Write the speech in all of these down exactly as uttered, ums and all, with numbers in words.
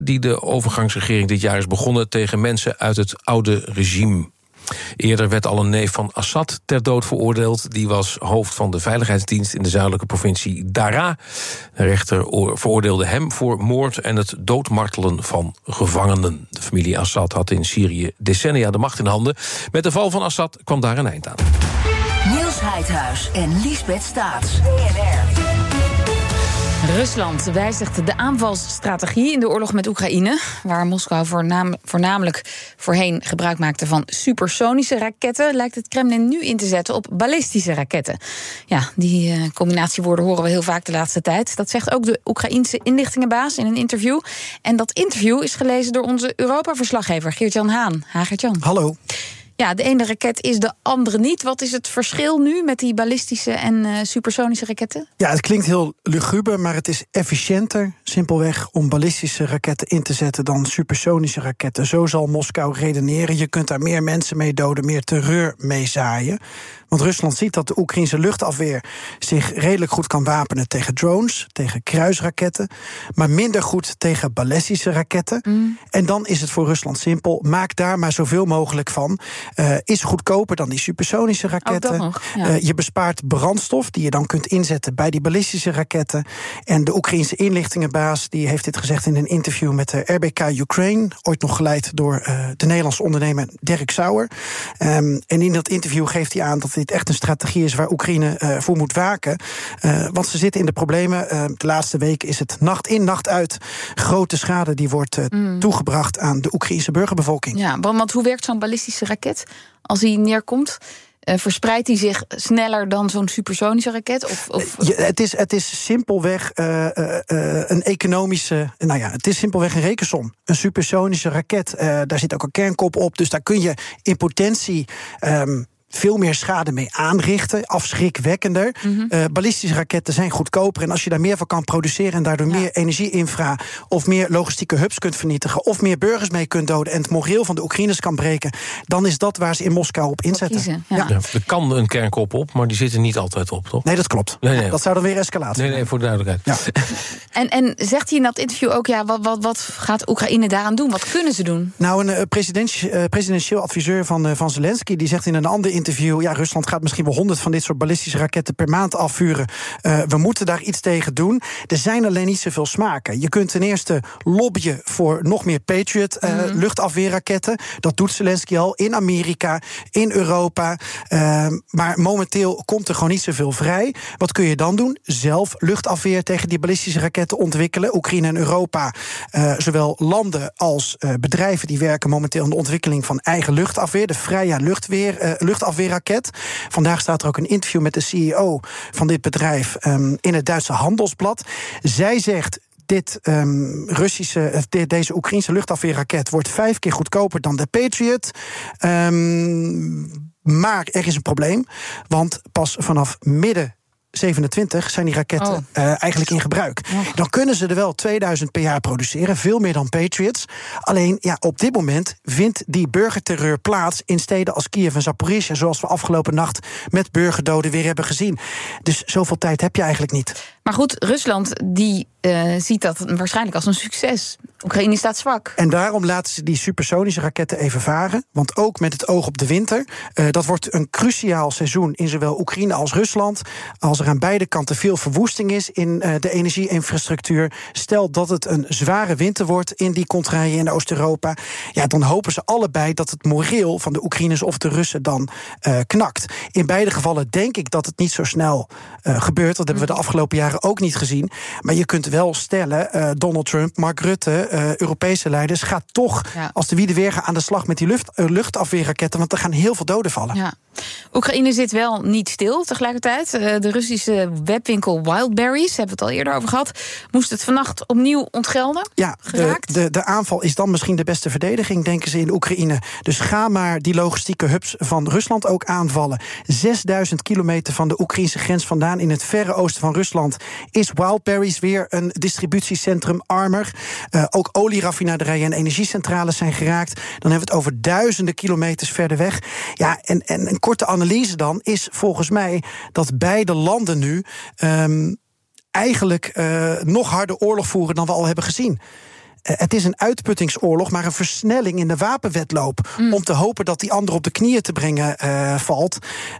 die de overgangsregering dit jaar is begonnen tegen mensen uit het oude regime. Eerder werd al een neef van Assad ter dood veroordeeld. Die was hoofd van de veiligheidsdienst in de zuidelijke provincie Daraa. De rechter veroordeelde hem voor moord en het doodmartelen van gevangenen. De familie Assad had in Syrië decennia de macht in handen. Met de val van Assad kwam daar een eind aan. Niels Heidhuis en Liesbeth Staats. B N R. Rusland wijzigt de aanvalsstrategie in de oorlog met Oekraïne, waar Moskou voornaam, voornamelijk voorheen gebruik maakte van supersonische raketten, lijkt het Kremlin nu in te zetten op ballistische raketten. Ja, die uh, combinatiewoorden horen we heel vaak de laatste tijd. Dat zegt ook de Oekraïense inlichtingenbaas in een interview. En dat interview is gelezen door onze Europa-verslaggever Geert-Jan Haan. Ha, Geert-Jan. Hallo. Ja, de ene raket is de andere niet. Wat is het verschil nu met die ballistische en uh, supersonische raketten? Ja, het klinkt heel luguber, maar het is efficiënter, simpelweg, om ballistische raketten in te zetten dan supersonische raketten. Zo zal Moskou redeneren. Je kunt daar meer mensen mee doden, meer terreur mee zaaien. Want Rusland ziet dat de Oekraïnse luchtafweer zich redelijk goed kan wapenen tegen drones, tegen kruisraketten, maar minder goed tegen ballistische raketten. Mm. En dan is het voor Rusland simpel. Maak daar maar zoveel mogelijk van. Uh, is goedkoper dan die supersonische raketten. Nog, ja. uh, je bespaart brandstof die je dan kunt inzetten bij die ballistische raketten. En de Oekraïense inlichtingenbaas die heeft dit gezegd in een interview met de R B K Ukraine, ooit nog geleid door uh, de Nederlandse ondernemer Dirk Sauer. Um, en in dat interview geeft hij aan dat dit echt een strategie is waar Oekraïne uh, voor moet waken. Uh, want ze zitten in de problemen. Uh, de laatste weken is het nacht in, nacht uit. Grote schade die wordt uh, mm. toegebracht aan de Oekraïense burgerbevolking. Ja, want hoe werkt zo'n ballistische raket als die neerkomt? Uh, verspreidt die zich sneller dan zo'n supersonische raket? Of, of... Ja, het, is, het is simpelweg uh, uh, uh, een economische... Nou ja, het is simpelweg een rekensom. Een supersonische raket, uh, daar zit ook een kernkop op. Dus daar kun je in potentie Um, veel meer schade mee aanrichten, afschrikwekkender. Mm-hmm. Uh, ballistische raketten zijn goedkoper. En als je daar meer van kan produceren en daardoor ja. meer energie-infra of meer logistieke hubs kunt vernietigen of meer burgers mee kunt doden en het moreel van de Oekraïners kan breken, dan is dat waar ze in Moskou op inzetten. Kiezen, ja. Ja. Ja, er kan een kernkop op, maar die zit er niet altijd op, toch? Nee, dat klopt. Nee, nee. Dat zou dan weer escalatie Nee, nee, voor de duidelijkheid. Ja. en, en zegt hij in dat interview ook, ja, wat, wat, wat gaat Oekraïne daaraan doen? Wat kunnen ze doen? Nou, een uh, presidentieel, uh, presidentieel adviseur van, uh, van Zelensky, die zegt in een ander interview, ja, Rusland gaat misschien wel honderd van dit soort ballistische raketten per maand afvuren. Uh, we moeten daar iets tegen doen. Er zijn alleen niet zoveel smaken. Je kunt ten eerste lobbyen voor nog meer Patriot uh, mm. luchtafweerraketten. Dat doet Zelensky al in Amerika, in Europa. Uh, maar momenteel komt er gewoon niet zoveel vrij. Wat kun je dan doen? Zelf luchtafweer tegen die ballistische raketten ontwikkelen. Oekraïne en Europa, uh, zowel landen als uh, bedrijven, die werken momenteel aan de ontwikkeling van eigen luchtafweer. De Freya luchtweer, uh, luchtafweerraket. Vandaag staat er ook een interview met de C E O van dit bedrijf um, in het Duitse Handelsblad. Zij zegt, dit um, Russische, de, deze Oekraïnse luchtafweerraket wordt vijf keer goedkoper dan de Patriot. Um, maar er is een probleem, want pas vanaf midden zevenentwintig zijn die raketten oh. uh, eigenlijk in gebruik. Oh. Dan kunnen ze er wel tweeduizend per jaar produceren, veel meer dan Patriots. Alleen, ja, op dit moment vindt die burgerterreur plaats in steden als Kiev en Zaporizhzhia, zoals we afgelopen nacht met burgerdoden weer hebben gezien. Dus zoveel tijd heb je eigenlijk niet. Maar goed, Rusland die uh, ziet dat waarschijnlijk als een succes. Oekraïne staat zwak. En daarom laten ze die supersonische raketten even varen. Want ook met het oog op de winter. Uh, dat wordt een cruciaal seizoen in zowel Oekraïne als Rusland. Als er aan beide kanten veel verwoesting is in uh, de energieinfrastructuur. Stel dat het een zware winter wordt in die contraien in Oost-Europa. Ja, dan hopen ze allebei dat het moreel van de Oekraïners of de Russen dan uh, knakt. In beide gevallen denk ik dat het niet zo snel uh, gebeurt. Dat hebben we de afgelopen jaren ook niet gezien. Maar je kunt wel stellen, uh, Donald Trump, Mark Rutte, uh, Europese leiders, gaat toch ja. als de wieden weer gaan aan de slag met die lucht, uh, luchtafweerraketten, want er gaan heel veel doden vallen. Ja. Oekraïne zit wel niet stil tegelijkertijd. Uh, de Russische webwinkel Wildberries, hebben we het al eerder over gehad, moest het vannacht opnieuw ontgelden. Ja, de, de, de aanval is dan misschien de beste verdediging, denken ze in Oekraïne. Dus ga maar die logistieke hubs van Rusland ook aanvallen. zesduizend kilometer van de Oekraïnse grens vandaan, in het verre oosten van Rusland, is Wildberries weer een distributiecentrum armer. Uh, ook olieraffinaderijen en energiecentrales zijn geraakt. Dan hebben we het over duizenden kilometers verder weg. Ja, en, en een korte analyse dan is volgens mij dat beide landen nu um, eigenlijk uh, nog harder oorlog voeren dan we al hebben gezien. Uh, het is een uitputtingsoorlog, maar een versnelling in de wapenwedloop. Mm. Om te hopen dat die ander op de knieën te brengen uh, valt.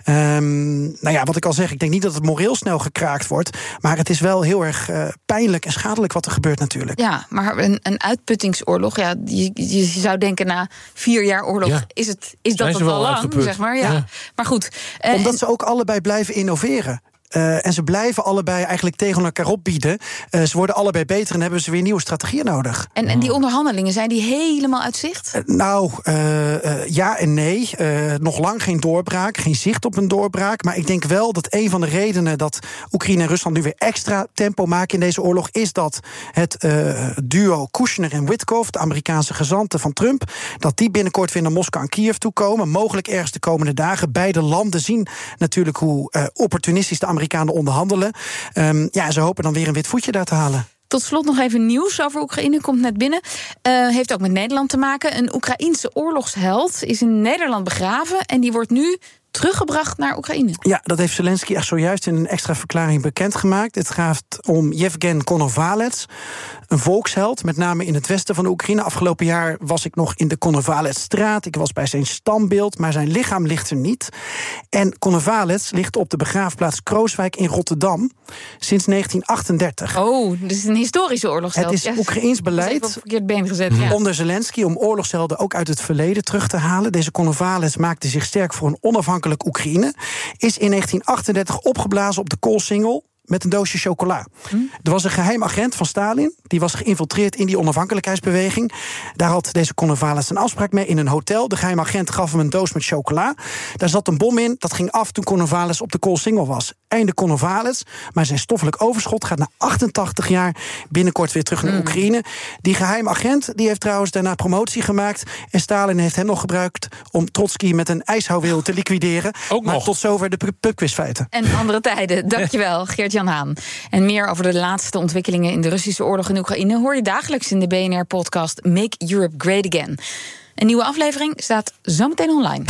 Um, nou ja, wat ik al zeg, ik denk niet dat het moreel snel gekraakt wordt. Maar het is wel heel erg uh, pijnlijk en schadelijk wat er gebeurt natuurlijk. Ja, maar een, een uitputtingsoorlog, ja, je, je zou denken na vier jaar oorlog ja. is, het, is dat het al lang, zeg maar. Ja. Ja. Maar goed. Uh, Omdat en, ze ook allebei blijven innoveren. Uh, en ze blijven allebei eigenlijk tegen elkaar opbieden. Uh, ze worden allebei beter en hebben ze weer nieuwe strategieën nodig. En, en die onderhandelingen, zijn die helemaal uit zicht? Uh, nou, uh, uh, ja en nee. Uh, nog lang geen doorbraak, geen zicht op een doorbraak. Maar ik denk wel dat een van de redenen dat Oekraïne en Rusland nu weer extra tempo maken in deze oorlog, is dat het uh, duo Kushner en Witkoff, de Amerikaanse gezanten van Trump, dat die binnenkort weer naar Moskou en Kiev toe komen. Mogelijk ergens de komende dagen. Beide landen zien natuurlijk hoe uh, opportunistisch de Amerikanen Amerikanen onderhandelen. Um, ja, ze hopen dan weer een wit voetje daar te halen. Tot slot nog even nieuws over Oekraïne, komt net binnen. Uh, heeft ook met Nederland te maken. Een Oekraïense oorlogsheld is in Nederland begraven en die wordt nu teruggebracht naar Oekraïne. Ja, dat heeft Zelensky echt zojuist in een extra verklaring bekendgemaakt. Het gaat om Yevgen Konovalets, een volksheld, met name in het westen van de Oekraïne. Afgelopen jaar was ik nog in de Konovaletsstraat. Ik was bij zijn standbeeld, maar zijn lichaam ligt er niet. En Konovalets ligt op de begraafplaats Krooswijk in Rotterdam sinds negentien achtendertig. Oh, dus een historische oorlogsheld. Het is ja, Oekraïens beleid op verkeerd been gezet, ja. onder Zelensky om oorlogshelden ook uit het verleden terug te halen. Deze Konovalets maakte zich sterk voor een onafhankelijk Oekraïne, is in negentien achtendertig opgeblazen op de koolsingel met een doosje chocola. Hm? Er was een geheim agent van Stalin, die was geïnfiltreerd in die onafhankelijkheidsbeweging. Daar had deze Konovalets een afspraak mee in een hotel. De geheim agent gaf hem een doos met chocola. Daar zat een bom in, dat ging af toen Konovalets op de koolsingel was. Einde Konovalets, maar zijn stoffelijk overschot gaat na achtentachtig jaar binnenkort weer terug naar hm. Oekraïne. Die geheim agent die heeft trouwens daarna promotie gemaakt en Stalin heeft hem nog gebruikt om Trotsky met een ijshouweel te liquideren. Ook maar nog. Tot zover de pubquizfeiten. En andere tijden. Dankjewel, Geert-Jan Haan. En meer over de laatste ontwikkelingen in de Russische oorlog in Oekraïne hoor je dagelijks in de B N R-podcast Make Europe Great Again. Een nieuwe aflevering staat zometeen online.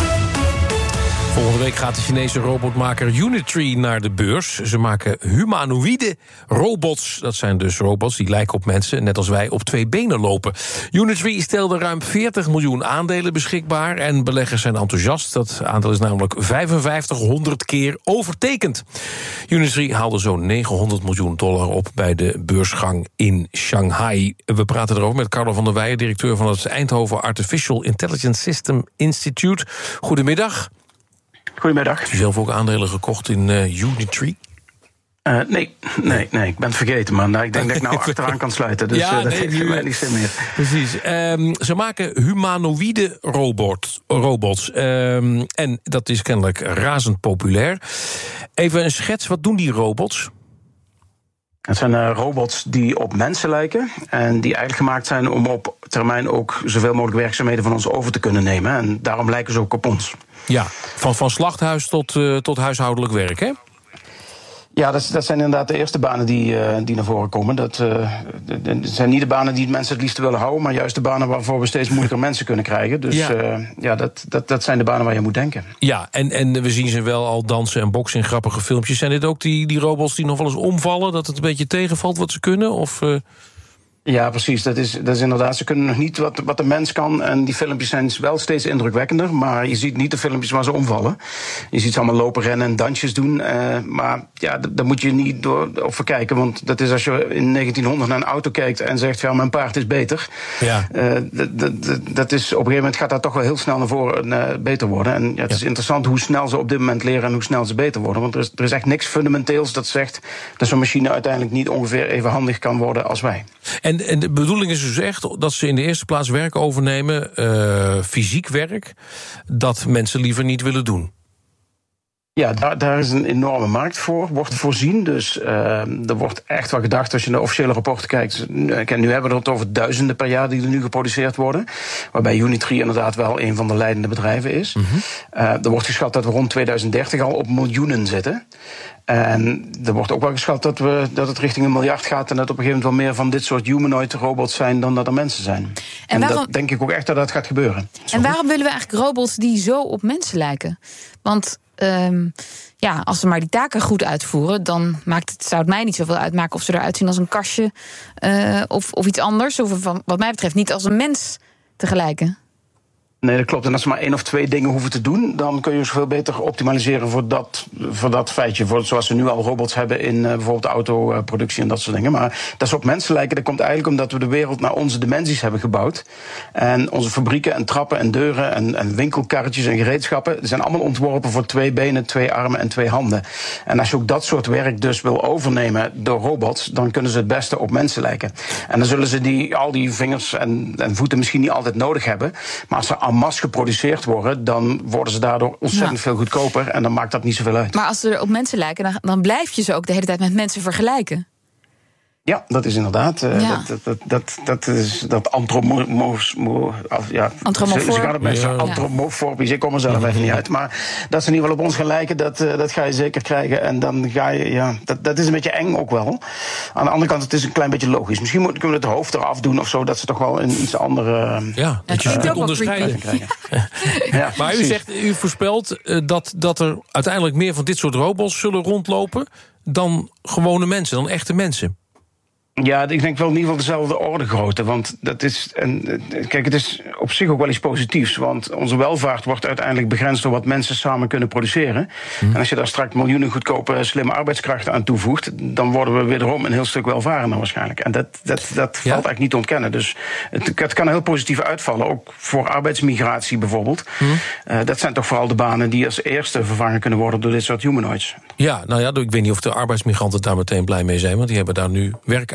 Volgende week gaat de Chinese robotmaker Unitree naar de beurs. Ze maken humanoïde robots. Dat zijn dus robots die lijken op mensen, net als wij, op twee benen lopen. Unitree stelde ruim veertig miljoen aandelen beschikbaar en beleggers zijn enthousiast. Dat aandeel is namelijk vijfenvijftighonderd keer overtekend. Unitree haalde zo'n negenhonderd miljoen dollar op bij de beursgang in Shanghai. We praten erover met Carlo van der Weijen, directeur van het Eindhoven Artificial Intelligence System Institute. Goedemiddag. Goedemiddag. Heb je zelf ook aandelen gekocht in uh, Unitree? Uh, nee, nee, nee, ik ben het vergeten, maar nou, ik denk dat ik nou achteraan kan sluiten. Dus ja, uh, dat nee, heeft mij niet zin meer. Precies. Um, ze maken humanoïde robot, robots. Um, en dat is kennelijk razend populair. Even een schets, wat doen die robots? Het zijn uh, robots die op mensen lijken en die eigenlijk gemaakt zijn om op termijn ook zoveel mogelijk werkzaamheden van ons over te kunnen nemen. En daarom lijken ze ook op ons. Ja, van, van slachthuis tot, uh, tot huishoudelijk werk, hè? Ja, dat, dat zijn inderdaad de eerste banen die, uh, die naar voren komen. Dat uh, zijn niet de banen die mensen het liefst willen houden, maar juist de banen waarvoor we steeds moeilijker mensen kunnen krijgen. Dus ja, uh, ja dat, dat, dat zijn de banen waar je moet denken. Ja, en, en we zien ze wel al dansen en boksen in grappige filmpjes. Zijn dit ook die, die robots die nog wel eens omvallen, dat het een beetje tegenvalt wat ze kunnen? Of... Uh... Ja, precies. Dat is, dat is inderdaad. Ze kunnen nog niet wat, wat de mens kan. En die filmpjes zijn wel steeds indrukwekkender. Maar je ziet niet de filmpjes waar ze omvallen. Je ziet ze allemaal lopen, rennen en dansjes doen. Uh, maar ja, daar moet je niet door over kijken. Want dat is als je in negentienhonderd naar een auto kijkt en zegt, ja, mijn paard is beter. Ja. Uh, dat, dat, dat is, op een gegeven moment gaat dat toch wel heel snel naar voren uh, beter worden. En ja, het ja. is interessant hoe snel ze op dit moment leren en hoe snel ze beter worden. Want er is, er is echt niks fundamenteels dat zegt dat zo'n machine uiteindelijk niet ongeveer even handig kan worden als wij. En, en de bedoeling is dus echt dat ze in de eerste plaats werk overnemen, uh, fysiek werk, dat mensen liever niet willen doen. Ja, daar, daar is een enorme markt voor, wordt voorzien. Dus uh, er wordt echt wel gedacht, als je naar de officiële rapporten kijkt, nu, nu hebben we het over duizenden per jaar die er nu geproduceerd worden. Waarbij Unitree inderdaad wel een van de leidende bedrijven is. Mm-hmm. Uh, er wordt geschat dat we rond tweeduizend dertig al op miljoenen zitten. En er wordt ook wel geschat dat, we, dat het richting een miljard gaat en dat op een gegeven moment wel meer van dit soort humanoid robots zijn dan dat er mensen zijn. En, en waarom, dat denk ik ook echt dat dat gaat gebeuren. En waarom willen we eigenlijk robots die zo op mensen lijken? Want Um, ja, als ze maar die taken goed uitvoeren, dan maakt het, zou het mij niet zoveel uitmaken of ze eruit zien als een kastje uh, of, of iets anders. Of van, wat mij betreft niet als een mens tegelijk. Nee, dat klopt. En als ze maar één of twee dingen hoeven te doen, dan kun je zoveel beter optimaliseren voor dat, voor dat feitje. Voor, zoals we nu al robots hebben in uh, bijvoorbeeld autoproductie en dat soort dingen. Maar dat ze op mensen lijken, dat komt eigenlijk omdat we de wereld naar onze dimensies hebben gebouwd. En onze fabrieken en trappen en deuren en, en winkelkarretjes en gereedschappen zijn allemaal ontworpen voor twee benen, twee armen en twee handen. En als je ook dat soort werk dus wil overnemen door robots, dan kunnen ze het beste op mensen lijken. En dan zullen ze die, al die vingers en, en voeten misschien niet altijd nodig hebben. Maar als ze mass geproduceerd worden, dan worden ze daardoor ontzettend ja. veel goedkoper en dan maakt dat niet zoveel uit. Maar als ze op mensen lijken, dan, dan blijf je ze ook de hele tijd met mensen vergelijken. Ja, dat is inderdaad. Uh, ja. dat, dat, dat, dat is dat antromorfs. Ja, Antromorfor. Ze gaan het mensen ja. antromorfisch. Ik kom er zelf even niet uit. Maar dat ze in ieder geval op ons gaan lijken, dat, uh, dat ga je zeker krijgen. En dan ga je, ja, dat, dat is een beetje eng ook wel. Aan de andere kant, het is een klein beetje logisch. Misschien moeten kunnen we het hoofd eraf doen of zo, dat ze toch wel een iets andere. Uh, ja, dat je ze kunt onderscheiden. ja, maar u zegt, u voorspelt uh, dat, dat er uiteindelijk meer van dit soort robots zullen rondlopen dan gewone mensen, dan echte mensen. Ja, ik denk wel in ieder geval dezelfde orde grootte. Want dat is. En, kijk, het is op zich ook wel iets positiefs. Want onze welvaart wordt uiteindelijk begrensd door wat mensen samen kunnen produceren. Mm. En als je daar straks miljoenen goedkope, slimme arbeidskrachten aan toevoegt, dan worden we wederom een heel stuk welvarender waarschijnlijk. En dat, dat, dat ja. valt eigenlijk niet te ontkennen. Dus het, het kan heel positief uitvallen. Ook voor arbeidsmigratie bijvoorbeeld. Mm. Uh, dat zijn toch vooral de banen die als eerste vervangen kunnen worden door dit soort humanoids. Ja, nou ja, ik weet niet of de arbeidsmigranten daar meteen blij mee zijn, want die hebben daar nu werk aan.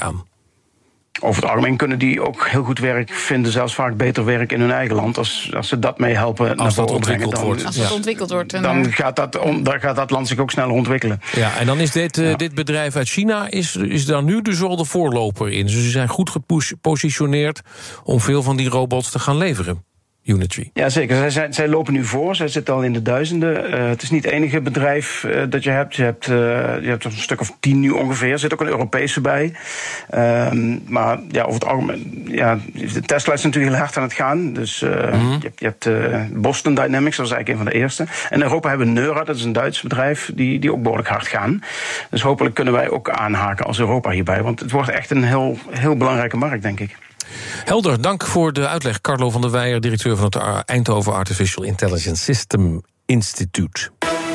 Over het algemeen kunnen die ook heel goed werk vinden, zelfs vaak beter werk in hun eigen land, als, als ze dat mee helpen. Als dat ontwikkeld dan, wordt. Als dat ja. ontwikkeld wordt. En dan gaat dat, on, dan gaat dat land zich ook sneller ontwikkelen. Ja, en dan is dit, uh, ja. dit bedrijf uit China, is, is daar nu dus al de voorloper in. Dus ze zijn goed gepositioneerd om veel van die robots te gaan leveren. Unitree. Ja, zeker. Zij, zij, zij lopen nu voor. Zij zitten al in de duizenden. Uh, het is niet het enige bedrijf uh, dat je hebt. Je hebt, uh, je hebt een stuk of tien nu ongeveer. Er zit ook een Europese bij. Uh, maar ja, over het algemeen. Ja, de Tesla is natuurlijk heel hard aan het gaan. Dus uh, mm-hmm. je hebt, je hebt uh, Boston Dynamics, dat is eigenlijk een van de eerste. En in Europa hebben we Neura, dat is een Duits bedrijf, die, die ook behoorlijk hard gaan. Dus hopelijk kunnen wij ook aanhaken als Europa hierbij. Want het wordt echt een heel, heel belangrijke markt, denk ik. Helder, dank voor de uitleg. Carlo van der Weijer, directeur van het Eindhoven Artificial Intelligence System Institute.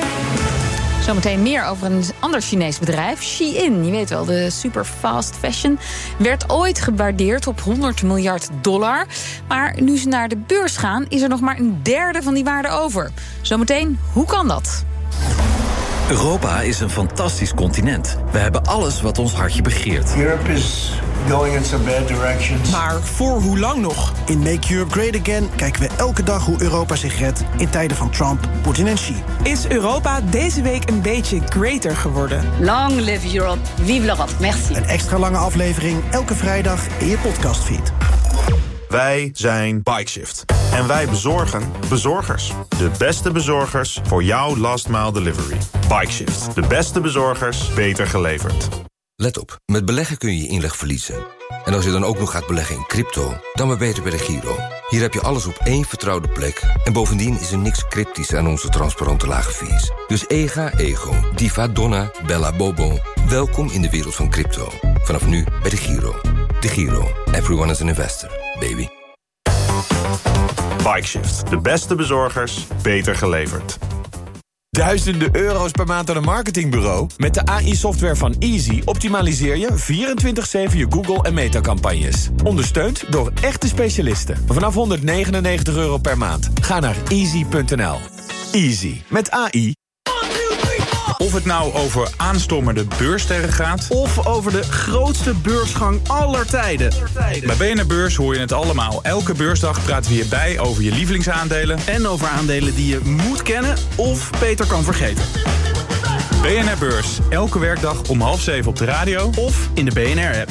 Zometeen meer over een ander Chinees bedrijf, Shein. Je weet wel, de super fast fashion. Werd ooit gewaardeerd op honderd miljard dollar. Maar nu ze naar de beurs gaan, is er nog maar een derde van die waarde over. Zometeen, hoe kan dat? Europa is een fantastisch continent. We hebben alles wat ons hartje begeert. Europe is going in some bad directions. Maar voor hoe lang nog? In Make Europe Great Again kijken we elke dag hoe Europa zich redt in tijden van Trump, Poetin en Xi. Is Europa deze week een beetje greater geworden? Long live Europe, vive l'Europe, merci. Een extra lange aflevering elke vrijdag in je podcastfeed. Wij zijn Bikeshift. En wij bezorgen bezorgers. De beste bezorgers voor jouw last mile delivery. Bikeshift. De beste bezorgers, beter geleverd. Let op, met beleggen kun je je inleg verliezen. En als je dan ook nog gaat beleggen in crypto, dan maar beter bij de Giro. Hier heb je alles op één vertrouwde plek. En bovendien is er niks cryptisch aan onze transparante lage fees. Dus Ega, Ego, Diva, Donna, Bella, Bobo. Welkom in de wereld van crypto. Vanaf nu bij de Giro. De Giro. Everyone is an investor, baby. Bikeshift. De beste bezorgers, beter geleverd. Duizenden euro's per maand aan een marketingbureau? Met de A I-software van Easy optimaliseer je vierentwintig zeven je Google- en Meta-campagnes. Ondersteund door echte specialisten. Vanaf honderdnegenennegentig euro per maand. Ga naar easy punt n l. Easy. Met A I. Of het nou over aanstormende beurssterren gaat, of over de grootste beursgang aller tijden. Bij B N R Beurs hoor je het allemaal. Elke beursdag praten we hierbij over je lievelingsaandelen. En over aandelen die je moet kennen of beter kan vergeten. B N R Beurs, elke werkdag om half zeven op de radio of in de B N R-app.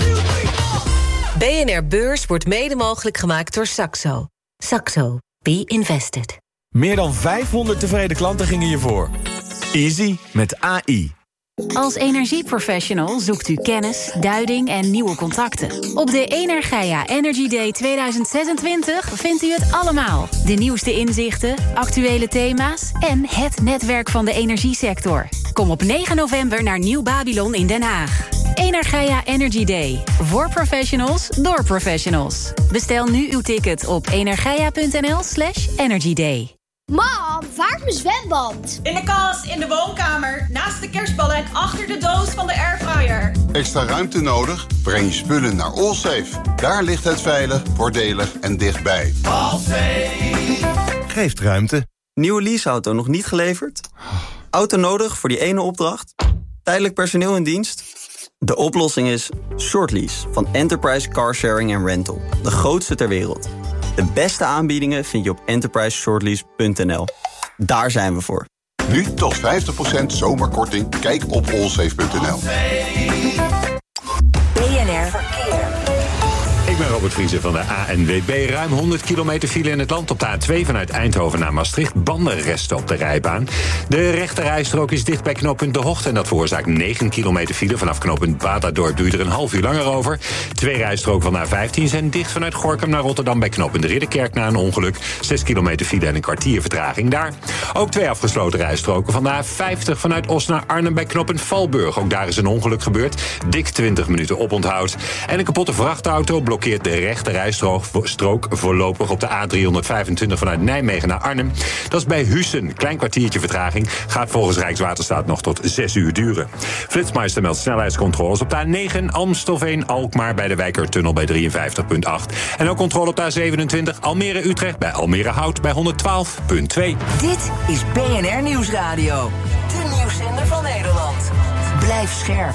B N R Beurs wordt mede mogelijk gemaakt door Saxo. Saxo. Be invested. Meer dan vijfhonderd tevreden klanten gingen je voor. Easy met A I. Als energieprofessional zoekt u kennis, duiding en nieuwe contacten. Op de Energia Energy Day tweeduizend zesentwintig vindt u het allemaal. De nieuwste inzichten, actuele thema's en het netwerk van de energiesector. Kom op negen november naar Nieuw Babylon in Den Haag. Energia Energy Day. Voor professionals, door professionals. Bestel nu uw ticket op energia.nl slash energyday. Mam, waar is mijn zwembad? In de kast, in de woonkamer, naast de kerstballen en achter de doos van de airfryer. Extra ruimte nodig? Breng je spullen naar Allsafe. Daar ligt het veilig, voordelig en dichtbij. Allsafe geeft ruimte. Nieuwe leaseauto nog niet geleverd? Auto nodig voor die ene opdracht? Tijdelijk personeel in dienst? De oplossing is Shortlease van Enterprise Car Sharing and Rental. De grootste ter wereld. De beste aanbiedingen vind je op enterprise shortlease punt n l. Daar zijn we voor. Nu tot vijftig procent zomerkorting. Kijk op allsafe punt n l. B N R Verkeer. Ik ben Robert Vriezen van de A N W B. Ruim honderd kilometer file in het land op de A twee vanuit Eindhoven naar Maastricht. Bandenresten op de rijbaan. De rechterrijstrook is dicht bij knooppunt De Hocht en dat veroorzaakt negen kilometer file. Vanaf knooppunt Batadorp doe je er een half uur langer over. Twee rijstroken van de A vijftien zijn dicht vanuit Gorinchem naar Rotterdam bij knooppunt Ridderkerk na een ongeluk. zes kilometer file en een kwartier vertraging daar. Ook twee afgesloten rijstroken van de A vijftig vanuit Os naar Arnhem bij knooppunt Valburg. Ook daar is een ongeluk gebeurd. Dik twintig minuten oponthoud. En een kapotte vrachtauto blokkeert de rechter rijstrook strook voorlopig op de A driehonderdvijfentwintig vanuit Nijmegen naar Arnhem. Dat is bij Hussen. Klein kwartiertje vertraging. Gaat volgens Rijkswaterstaat nog tot zes uur duren. Flitsmeister meldt snelheidscontroles op de A negen Amstelveen-Alkmaar bij de Wijkertunnel bij drieënvijftig komma acht. En ook controle op de A zevenentwintig Almere-Utrecht bij Almere-Hout bij honderdtwaalf komma twee. Dit is B N R Nieuwsradio. De nieuwszender van Nederland. Blijf scherp.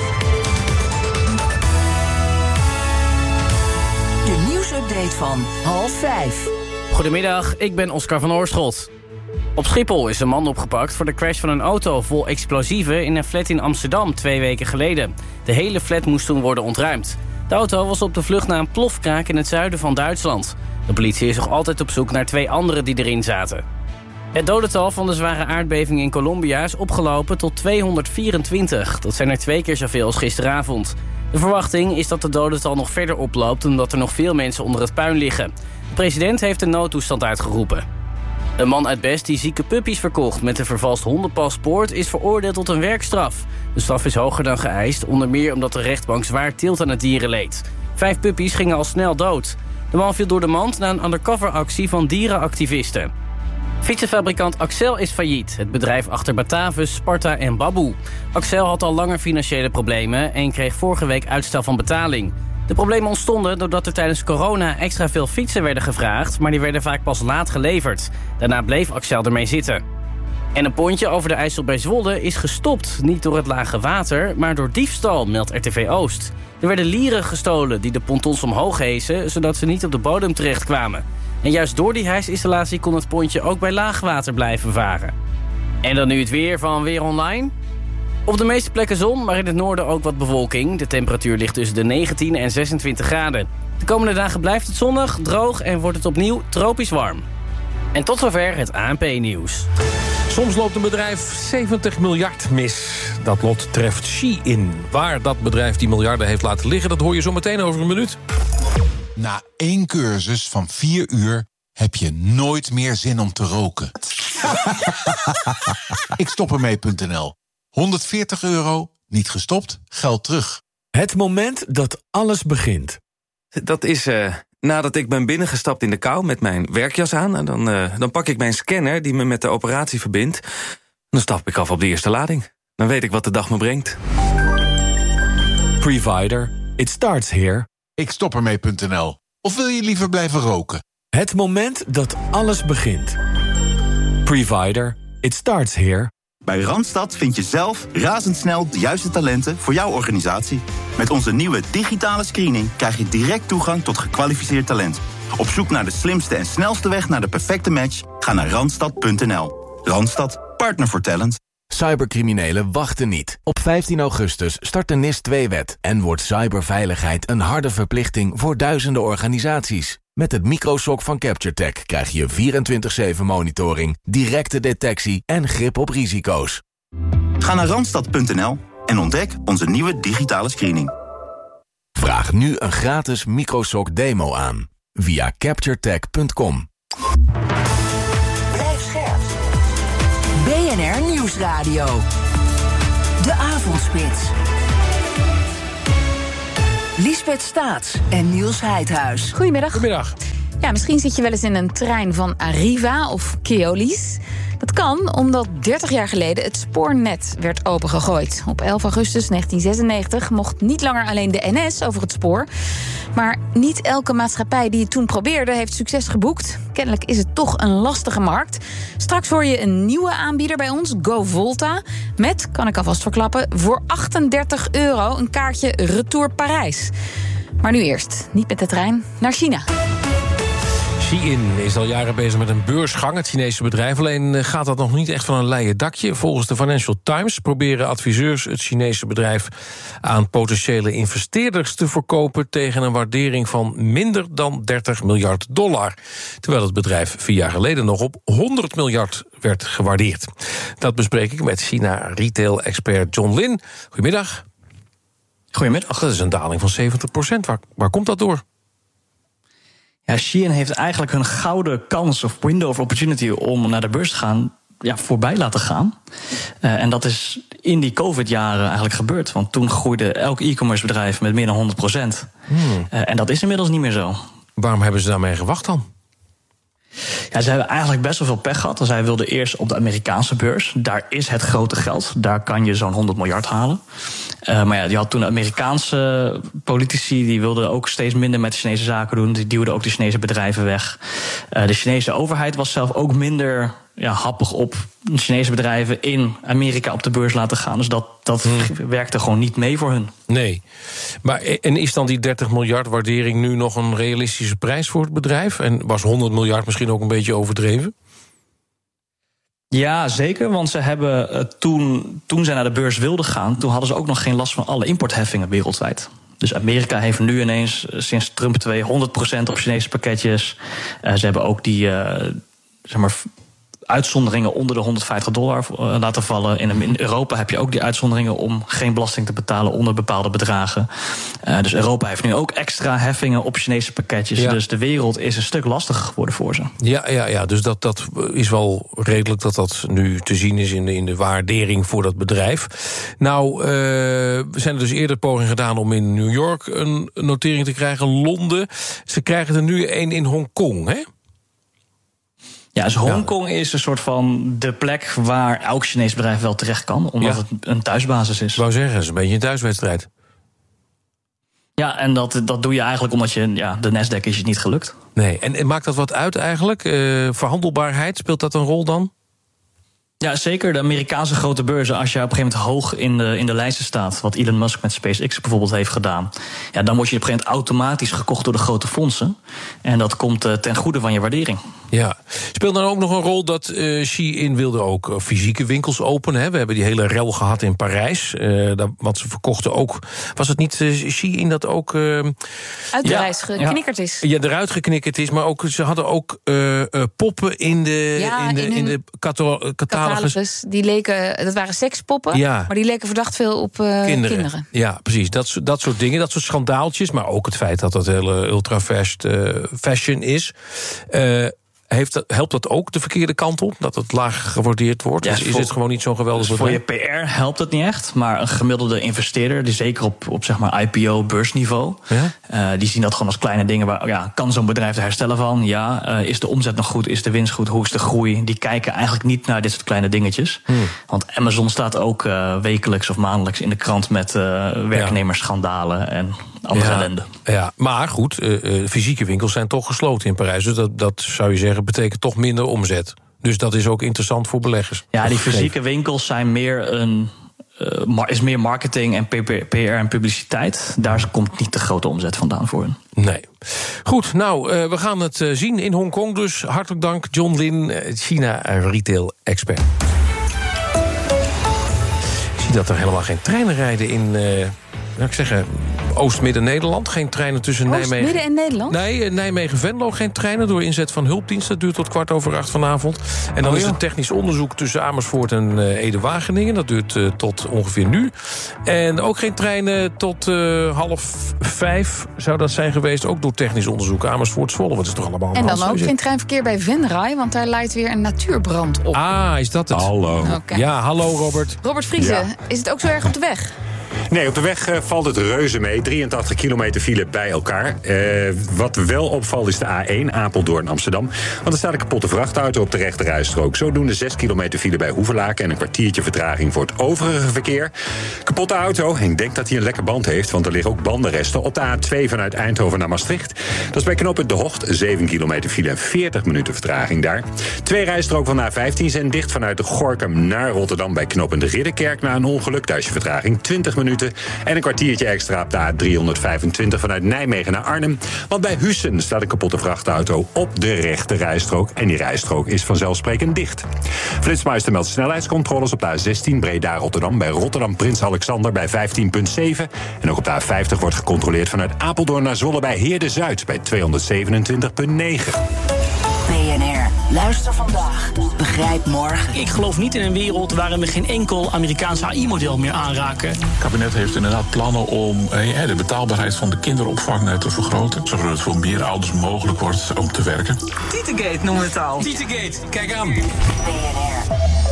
De nieuwsupdate van half vijf. Goedemiddag, ik ben Oscar van Oorschot. Op Schiphol is een man opgepakt voor de crash van een auto vol explosieven in een flat in Amsterdam twee weken geleden. De hele flat moest toen worden ontruimd. De auto was op de vlucht naar een plofkraak in het zuiden van Duitsland. De politie is nog altijd op zoek naar twee anderen die erin zaten. Het dodental van de zware aardbeving in Colombia is opgelopen tot tweehonderdvierentwintig. Dat zijn er twee keer zoveel als gisteravond. De verwachting is dat het dodental nog verder oploopt omdat er nog veel mensen onder het puin liggen. De president heeft een noodtoestand uitgeroepen. Een man uit Best die zieke puppies verkocht met een vervalst hondenpaspoort is veroordeeld tot een werkstraf. De straf is hoger dan geëist, onder meer omdat de rechtbank zwaar teelt aan het dierenleed. Vijf puppies gingen al snel dood. De man viel door de mand na een undercoveractie van dierenactivisten. Fietsenfabrikant Axel is failliet. Het bedrijf achter Batavus, Sparta en Baboe. Axel had al langer financiële problemen en kreeg vorige week uitstel van betaling. De problemen ontstonden doordat er tijdens corona extra veel fietsen werden gevraagd, maar die werden vaak pas laat geleverd. Daarna bleef Axel ermee zitten. En een pontje over de IJssel bij Zwolle is gestopt. Niet door het lage water, maar door diefstal, meldt R T V Oost. Er werden lieren gestolen die de pontons omhoog hezen, zodat ze niet op de bodem terechtkwamen. En juist door die hijsinstallatie kon het pontje ook bij laagwater blijven varen. En dan nu het weer van Weer Online. Op de meeste plekken zon, maar in het noorden ook wat bewolking. De temperatuur ligt tussen de negentien en zesentwintig graden. De komende dagen blijft het zonnig, droog en wordt het opnieuw tropisch warm. En tot zover het A N P-nieuws. Soms loopt een bedrijf zeventig miljard mis. Dat lot treft Shein. Waar dat bedrijf die miljarden heeft laten liggen, dat hoor je zo meteen over een minuut. Na één cursus van vier uur heb je nooit meer zin om te roken. Ik stop ermee punt n l. honderdveertig euro, niet gestopt, geld terug. Het moment dat alles begint. Dat is uh, nadat ik ben binnengestapt in de kou met mijn werkjas aan. En dan, uh, dan pak ik mijn scanner die me met de operatie verbindt. Dan stap ik af op de eerste lading. Dan weet ik wat de dag me brengt. Provider, it starts here. Ik stop ermee punt n l. Of wil je liever blijven roken? Het moment dat alles begint. Provider, it starts here. Bij Randstad vind je zelf razendsnel de juiste talenten voor jouw organisatie. Met onze nieuwe digitale screening krijg je direct toegang tot gekwalificeerd talent. Op zoek naar de slimste en snelste weg naar de perfecte match? Ga naar randstad punt n l. Randstad, partner voor talent. Cybercriminelen wachten niet. Op vijftien augustus start de N I S twee wet... en wordt cyberveiligheid een harde verplichting voor duizenden organisaties. Met het microshock van CaptureTech krijg je vierentwintig zeven monitoring... directe detectie en grip op risico's. Ga naar randstad punt n l en ontdek onze nieuwe digitale screening. Vraag nu een gratis Microsoft demo aan via capture tech punt com. Blijf scherp. B N R Nieuwsradio. De Avondspits. Liesbeth Staats en Niels Heidhuis. Goedemiddag. Goedemiddag. Ja, misschien zit je wel eens in een trein van Arriva of Keolis. Dat kan omdat dertig jaar geleden het spoornet werd opengegooid. Op elf augustus negentien zesennegentig mocht niet langer alleen de N S over het spoor. Maar niet elke maatschappij die het toen probeerde heeft succes geboekt. Kennelijk is het toch een lastige markt. Straks hoor je een nieuwe aanbieder bij ons, GoVolta. Met, kan ik alvast verklappen, voor achtendertig euro een kaartje Retour Parijs. Maar nu eerst, niet met de trein, naar China. Shein is al jaren bezig met een beursgang, het Chinese bedrijf. Alleen gaat dat nog niet echt van een leien dakje. Volgens de Financial Times proberen adviseurs het Chinese bedrijf aan potentiële investeerders te verkopen tegen een waardering van minder dan dertig miljard dollar. Terwijl het bedrijf vier jaar geleden nog op honderd miljard werd gewaardeerd. Dat bespreek ik met China-retail-expert John Lin. Goedemiddag. Goedemiddag. Dat is een daling van zeventig procent. Waar, waar komt dat door? Ja, Shein heeft eigenlijk hun gouden kans of window of opportunity om naar de beurs te gaan, ja, voorbij laten gaan. Uh, en dat is in die COVID-jaren eigenlijk gebeurd. Want toen groeide elk e-commerce bedrijf met meer dan honderd procent. Hmm. Uh, en dat is inmiddels niet meer zo. Waarom hebben ze daarmee gewacht dan? Ja, ze hebben eigenlijk best wel veel pech gehad. Zij wilden eerst op de Amerikaanse beurs. Daar is het grote geld. Daar kan je zo'n honderd miljard halen. Uh, maar ja, je had toen de Amerikaanse politici, die wilden ook steeds minder met de Chinese zaken doen. Die duwden ook de Chinese bedrijven weg. Uh, de Chinese overheid was zelf ook minder ja, happig op de Chinese bedrijven in Amerika op de beurs laten gaan. Dus dat, dat hmm. werkte gewoon niet mee voor hun. Nee. Maar en is dan die dertig miljard waardering nu nog een realistische prijs voor het bedrijf? En was honderd miljard misschien ook een beetje overdreven? Ja, zeker, want ze hebben uh, toen, toen zij naar de beurs wilden gaan, toen hadden ze ook nog geen last van alle importheffingen wereldwijd. Dus Amerika heeft nu ineens, uh, sinds Trump twee, honderd procent op Chinese pakketjes. Uh, ze hebben ook die, uh, zeg maar, uitzonderingen onder de honderdvijftig dollar uh, laten vallen. In, in Europa heb je ook die uitzonderingen om geen belasting te betalen onder bepaalde bedragen. Uh, dus Europa heeft nu ook extra heffingen op Chinese pakketjes. Ja. Dus de wereld is een stuk lastiger geworden voor ze. Ja, ja, ja, dus dat, dat is wel redelijk dat dat nu te zien is in de, in de waardering voor dat bedrijf. Nou, uh, we zijn er dus eerder poging gedaan om in New York een notering te krijgen. Londen. Ze krijgen er nu een in Hongkong, hè? Ja, dus Hongkong ja. is een soort van de plek waar elk Chinees bedrijf wel terecht kan, omdat ja. het een thuisbasis is. Ik wou zeggen, het is een beetje een thuiswedstrijd. Ja, en dat, dat doe je eigenlijk omdat je, ja, de Nasdaq is je niet gelukt. Nee, en, en maakt dat wat uit eigenlijk? Uh, verhandelbaarheid, speelt dat een rol dan? Ja, zeker. De Amerikaanse grote beurzen, als je op een gegeven moment hoog in de, in de lijsten staat, wat Elon Musk met SpaceX bijvoorbeeld heeft gedaan, ja, dan word je op een gegeven moment automatisch gekocht door de grote fondsen. En dat komt uh, ten goede van je waardering. Ja. Speelt dan ook nog een rol dat uh, Shein wilde ook uh, fysieke winkels openen. Hè? We hebben die hele rel gehad in Parijs. Uh, dat, wat ze verkochten ook. Was het niet uh, Shein dat ook Uh, uit de ja, reis geknikkerd is? Ja, eruit geknikkerd is. Maar ook, ze hadden ook uh, uh, poppen in de, ja, in de, in in de catalogus. catalogus. Die leken, dat waren sekspoppen, ja. maar die leken verdacht veel op uh, kinderen. kinderen. Ja, precies. Dat, dat soort dingen, dat soort schandaaltjes. Maar ook het feit dat dat hele ultra-fast uh, fashion is. Uh, Heeft dat, helpt dat ook de verkeerde kant op? Dat het laag gewaardeerd wordt? Ja, dus is voor, het gewoon niet zo'n geweldig dus voor je P R helpt het niet echt. Maar een gemiddelde investeerder, die zeker op, op zeg maar I P O-beursniveau, ja? uh, die zien dat gewoon als kleine dingen. Waar, ja, kan zo'n bedrijf er herstellen van? Ja. Uh, is de omzet nog goed? Is de winst goed? Hoe is de groei? Die kijken eigenlijk niet naar dit soort kleine dingetjes. Hmm. Want Amazon staat ook uh, wekelijks of maandelijks in de krant met uh, werknemersschandalen en andere ja, ellende. Ja, maar goed, uh, uh, fysieke winkels zijn toch gesloten in Parijs. Dus dat, dat zou je zeggen, betekent toch minder omzet. Dus dat is ook interessant voor beleggers. Ja, die fysieke winkels zijn meer een, uh, is meer marketing en P R en publiciteit. Daar komt niet de grote omzet vandaan voor hun. Nee. Goed, nou, uh, we gaan het uh, zien in Hongkong. Dus hartelijk dank, John Lin, China retail expert. Ik zie dat er helemaal geen treinen rijden in, uh, laat ik zeggen, Oost-Midden-Nederland. Geen treinen tussen Nijmegen... Oost-Midden en Nederland? Nee, Nijmegen-Venlo geen treinen door inzet van hulpdiensten. Dat duurt tot kwart over acht vanavond. En dan oh, is ja. er technisch onderzoek tussen Amersfoort en uh, Ede-Wageningen. Dat duurt uh, tot ongeveer nu. En ook geen treinen tot uh, half vijf zou dat zijn geweest. Ook door technisch onderzoek. Amersfoort-Zwolle, wat is toch allemaal... En dan ook geen treinverkeer bij Venray, want daar leidt weer een natuurbrand op. Ah, is dat het? Hallo. Okay. Ja, hallo Robert. Robert Vriezen, ja. Is het ook zo erg op de weg? Nee, op de weg uh, valt het reuze mee. drieëntachtig kilometer file bij elkaar. Uh, wat wel opvalt is de A één, Apeldoorn-Amsterdam. Want er staat een kapotte vrachtauto op de rechterrijstrook. Zodoende zes kilometer file bij Hoevelaken... en een kwartiertje vertraging voor het overige verkeer. Kapotte auto, ik denk dat hij een lekker band heeft... want er liggen ook bandenresten op de A twee vanuit Eindhoven naar Maastricht. Dat is bij knooppunt De Hocht, zeven kilometer file en veertig minuten vertraging daar. Twee rijstroken van de A vijftien zijn dicht vanuit de Gorinchem naar Rotterdam... bij knooppunt De Ridderkerk na een ongeluk. Daar is je vertraging twintig minuten. En een kwartiertje extra op de A driehonderdvijfentwintig vanuit Nijmegen naar Arnhem. Want bij Hussen staat een kapotte vrachtauto op de rechte rijstrook. En die rijstrook is vanzelfsprekend dicht. Flitsmeister meldt snelheidscontroles op de A zestien Breda-Rotterdam... bij Rotterdam-Prins Alexander bij vijftien komma zeven. En ook op de A vijftig wordt gecontroleerd vanuit Apeldoorn naar Zwolle... bij Heerde-Zuid bij tweehonderdzevenentwintig komma negen. B N R. Luister vandaag. Begrijp morgen. Ik geloof niet in een wereld waarin we geen enkel Amerikaans A I-model meer aanraken. Het kabinet heeft inderdaad plannen om eh, de betaalbaarheid van de kinderopvang te vergroten. Zodat het voor meer ouders mogelijk wordt om te werken. Tietegate noemen we het al. Tietegate, kijk aan. B N R.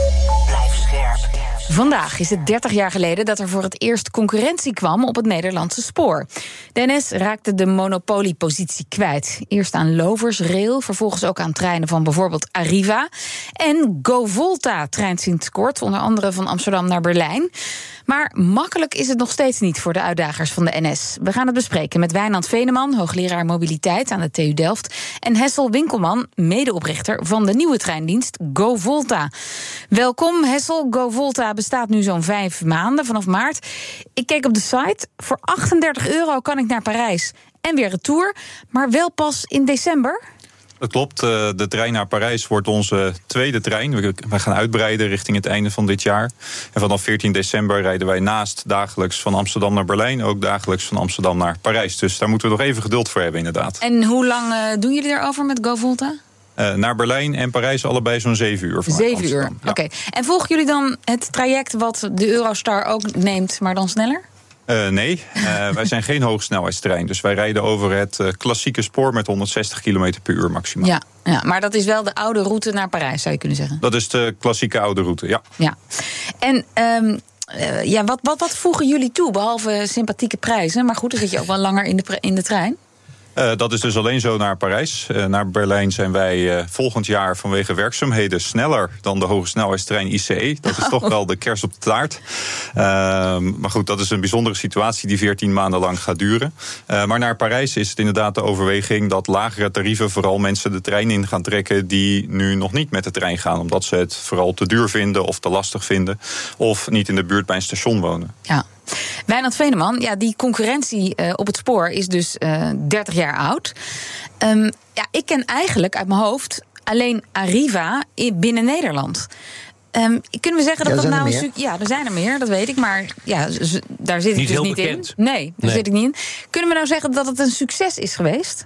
Blijf scherp. Vandaag is het dertig jaar geleden dat er voor het eerst concurrentie kwam op het Nederlandse spoor. De N S raakte de monopoliepositie kwijt. Eerst aan Lovers Rail, vervolgens ook aan treinen van bijvoorbeeld Arriva. En GoVolta treint sinds kort, onder andere van Amsterdam naar Berlijn. Maar makkelijk is het nog steeds niet voor de uitdagers van de N S. We gaan het bespreken met Wijnand Veneman, hoogleraar mobiliteit aan de T U Delft... en Hessel Winkelman, medeoprichter van de nieuwe treindienst GoVolta. Welkom Hessel. GoVolta bestaat nu zo'n vijf maanden, vanaf maart. Ik keek op de site. Voor achtendertig euro kan ik naar Parijs en weer retour, maar wel pas in december. Dat klopt. De trein naar Parijs wordt onze tweede trein. We gaan uitbreiden richting het einde van dit jaar. En vanaf veertien december rijden wij naast dagelijks van Amsterdam naar Berlijn... ook dagelijks van Amsterdam naar Parijs. Dus daar moeten we nog even geduld voor hebben, inderdaad. En hoe lang uh, doen jullie daarover met GoVolta? Uh, naar Berlijn en Parijs allebei zo'n zeven uur. Zeven uur, ja. Oké. Okay. En volgen jullie dan het traject wat de Eurostar ook neemt, maar dan sneller? Uh, nee, uh, wij zijn geen hoogsnelheidstrein. Dus wij rijden over het uh, klassieke spoor met honderdzestig kilometer per uur maximaal. Ja, ja, maar dat is wel de oude route naar Parijs, zou je kunnen zeggen? Dat is de klassieke oude route, ja. ja. En um, uh, ja, wat, wat, wat voegen jullie toe, behalve sympathieke prijzen? Maar goed, dan zit je ook wel langer in de, in de trein. Uh, dat is dus alleen zo naar Parijs. Uh, naar Berlijn zijn wij uh, volgend jaar vanwege werkzaamheden sneller dan de hogesnelheidstrein I C E. Dat is toch wel de kers op de taart. Uh, maar goed, dat is een bijzondere situatie die veertien maanden lang gaat duren. Uh, maar naar Parijs is het inderdaad de overweging dat lagere tarieven vooral mensen de trein in gaan trekken die nu nog niet met de trein gaan. Omdat ze het vooral te duur vinden of te lastig vinden. Of niet in de buurt bij een station wonen. Ja. Wijnand Veneman, ja, die concurrentie uh, op het spoor is dus uh, dertig jaar oud. Um, ja, ik ken eigenlijk uit mijn hoofd alleen Arriva binnen Nederland. Um, kunnen we zeggen dat ja, dat nou een su- ja, er zijn er meer, dat weet ik, maar ja, z- daar zit ik niet dus heel niet bekend. in. Nee, daar nee. zit ik niet in. Kunnen we nou zeggen dat het een succes is geweest?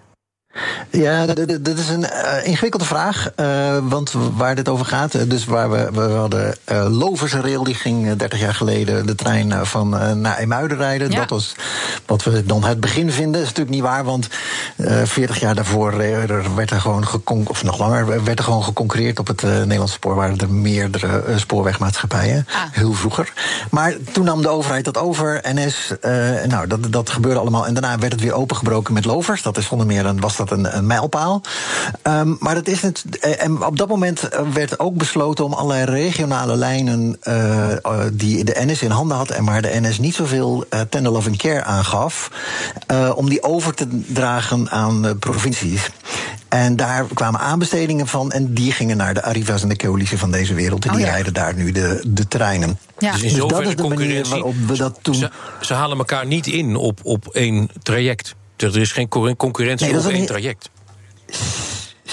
Ja, dat, dat is een uh, ingewikkelde vraag. Uh, want waar dit over gaat, dus waar we, we hadden uh, Lovers Rail, die ging dertig jaar geleden de trein van uh, naar IJmuiden rijden. Ja. Dat was wat we dan het begin vinden. Dat is natuurlijk niet waar, want uh, veertig jaar daarvoor er werd er gewoon gekon- of nog langer werd er gewoon geconcurreerd op het uh, Nederlandse spoor. Waren er meerdere uh, spoorwegmaatschappijen, ah. heel vroeger. Maar toen nam de overheid dat over, N S, uh, nou dat, dat gebeurde allemaal. En daarna werd het weer opengebroken met Lovers. Dat is zonder meer een was dat Een, een mijlpaal. Um, maar dat is het. En op dat moment werd ook besloten om allerlei regionale lijnen uh, die de N S in handen had en waar de N S niet zoveel uh, tender love and care aangaf, uh, om die over te dragen aan de provincies. En daar kwamen aanbestedingen van en die gingen naar de Arriva's en de Keolissen van deze wereld. En die oh ja. rijden daar nu de, de treinen. Ja. Dus in dus zoverre dat is de manier waarop we dat toen. Ze, ze halen elkaar niet in op, op één traject. Er is geen concurrentie nee, op één traject.